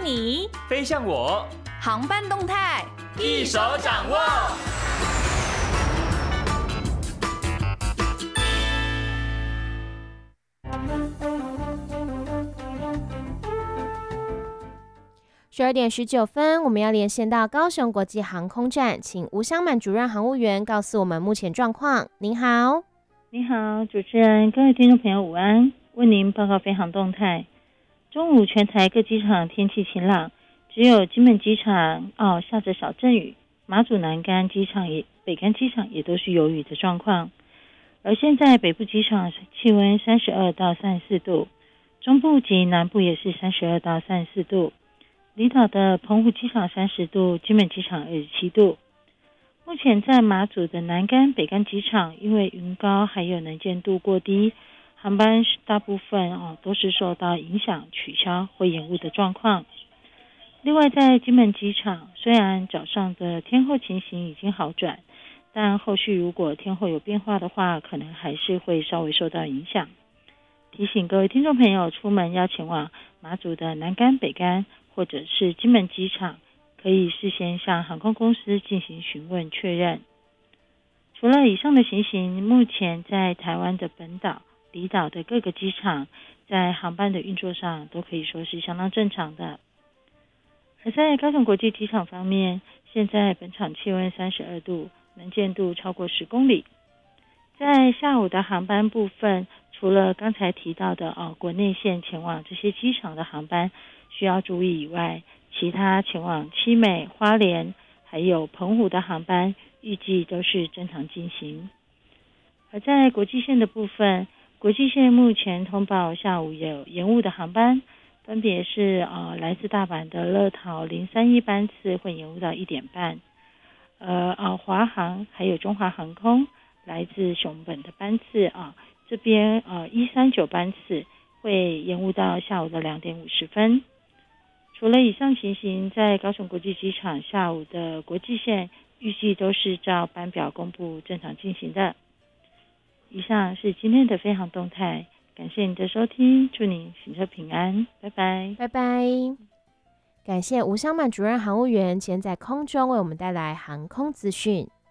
你， 飞向我， 航班动态一手掌握。 12:19，我们要连线到高雄国际航空站，请吴湘满主任航务员告诉我们目前状况。您好。 你好，主持人，各位听众朋友午安，为您报告飞航动态。中午全台各机场天气晴朗，只有金门机场下着小阵雨，马祖南竿机场北竿机场也都是有雨的状况。而现在北部机场气温32到34度，中部及南部也是32到34度。离岛的澎湖机场30度，金门机场27度。目前在马祖的南竿、北竿机场，因为云高还有能见度过低，航班大部分都是受到影响、取消或延误的状况。另外，在金门机场，虽然早上的天候情形已经好转，但后续如果天候有变化的话，可能还是会稍微受到影响。提醒各位听众朋友，出门要前往马祖的南竿、北竿或者是金门机场，可以事先向航空公司进行询问确认。除了以上的情形，目前在台湾的本岛、离岛的各个机场，在航班的运作上都可以说是相当正常的。而在高雄国际机场方面，现在本场气温32度，能见度超过10公里。在下午的航班部分，除了刚才提到的国内线前往这些机场的航班需要注意以外，其他前往七美、花莲还有澎湖的航班预计都是正常进行。而在国际线的部分，国际线目前通报下午有延误的航班，分别是来自大阪的乐桃031班次会延误到1点半，华航还有中华航空来自熊本的班次这边139班次会延误到下午的2点50分。除了以上情形，在高雄国际机场下午的国际线预计都是照班表公布正常进行的。以上是今天的飞航动态，感谢您的收听，祝您行车平安，拜拜。 拜拜。感谢吴湘满主任航务员今天在空中为我们带来航空资讯。